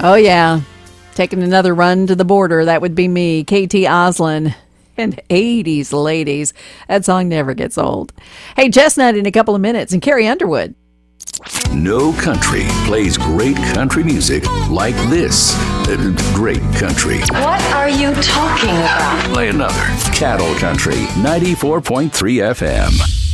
Oh, yeah. Taking another run to the border. That would be me, KT Oslin. And 80s ladies. That song never gets old. Hey, Chestnut in a couple of minutes, and Carrie Underwood. No country plays great country music like this. Great country. What are you talking about? Play another. Cattle Country, 94.3 FM.